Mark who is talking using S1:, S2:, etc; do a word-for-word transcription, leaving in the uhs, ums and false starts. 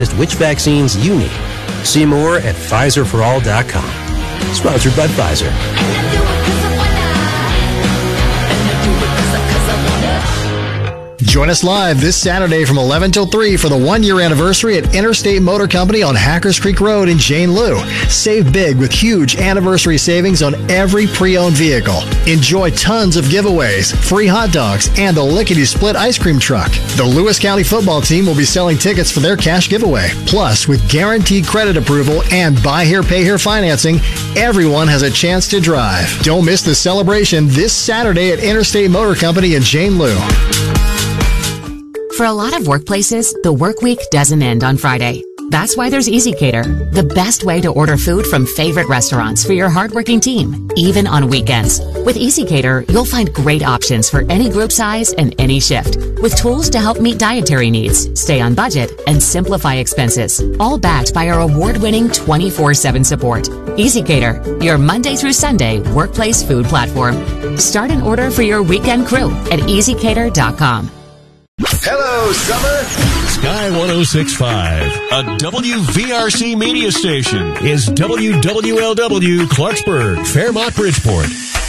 S1: which vaccines you need. See more at Pfizer for all dot com. Sponsored by Pfizer.
S2: Join us live this Saturday from eleven till three for the one-year anniversary at Interstate Motor Company on Hackers Creek Road in Jane Lew. Save big with huge anniversary savings on every pre-owned vehicle. Enjoy tons of giveaways, free hot dogs, and the lickety-split ice cream truck. The Lewis County football team will be selling tickets for their cash giveaway. Plus, with guaranteed credit approval and buy here, pay here financing, everyone has a chance to drive. Don't miss the celebration this Saturday at Interstate Motor Company in Jane Lew.
S3: For a lot of workplaces, the work week doesn't end on Friday. That's why there's EasyCater, the best way to order food from favorite restaurants for your hardworking team, even on weekends. With EasyCater, you'll find great options for any group size and any shift, with tools to help meet dietary needs, stay on budget, and simplify expenses, all backed by our award-winning twenty-four seven support. EasyCater, your Monday through Sunday workplace food platform. Start an order for your weekend crew at easy cater dot com.
S4: Hello, Summer.
S5: Sky one oh six point five, a W V R C media station, is W W L W Clarksburg, Fairmont, Bridgeport.